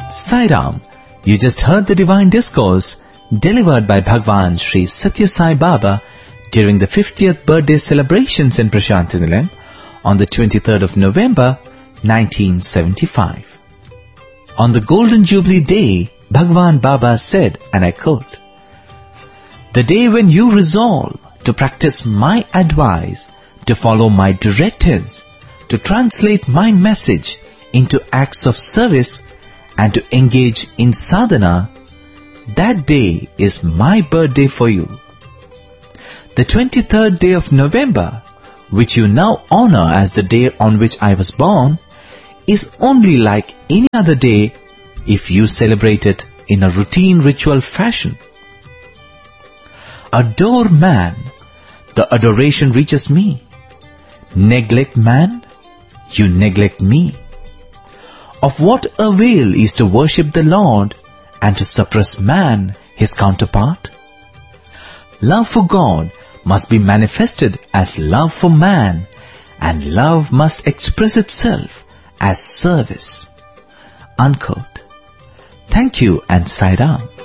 Sai Ram, you just heard the divine discourse delivered by Bhagwan Sri Satya Sai Baba during the 50th birthday celebrations in Prasanthi Nilayam on the 23rd of November 1975. On the Golden Jubilee Day, Bhagwan Baba said, and I quote, "The day when you resolve to practice my advice, to follow my directives, to translate my message into acts of service and to engage in sadhana, that day is my birthday for you. The 23rd day of November, which you now honor as the day on which I was born, is only like any other day if you celebrate it in a routine ritual fashion. Adore man, the adoration reaches me. Neglect man, you neglect me. Of what avail is to worship the Lord and to suppress man, his counterpart? Love for God must be manifested as love for man, and love must express itself as service." Unquote. Thank you and Sai Ram.